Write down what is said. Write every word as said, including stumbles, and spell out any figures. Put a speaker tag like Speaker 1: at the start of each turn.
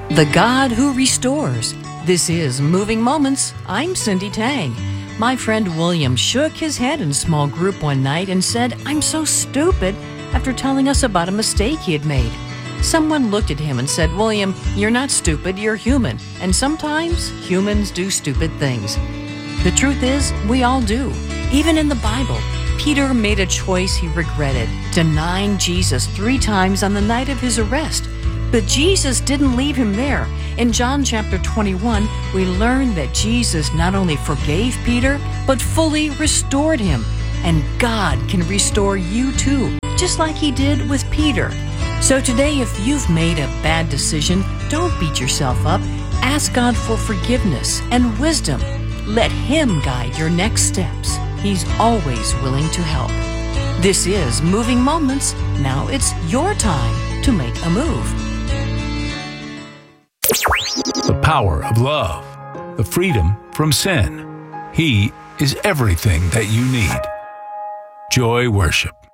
Speaker 1: The God who restores. This is Moving Moments. I'm Cindy Tang. My friend William shook his head in a small group one night and said, "I'm so stupid," after telling us about a mistake he had made. Someone looked at him and said, "William, you're not stupid, you're human. And sometimes humans do stupid things." The truth is, we all do. Even in the Bible, Peter made a choice he regretted, denying Jesus three times on the night of his arrest. But Jesus didn't leave him there. In John chapter twenty-one, we learn that Jesus not only forgave Peter, but fully restored him. And God can restore you too, just like he did with Peter. So today, if you've made a bad decision, don't beat yourself up. Ask God for forgiveness and wisdom. Let him guide your next steps. He's always willing to help. This is Moving Moments. Now it's your time to make a move.
Speaker 2: The power of love, the freedom from sin. He is everything that you need. Joy Worship.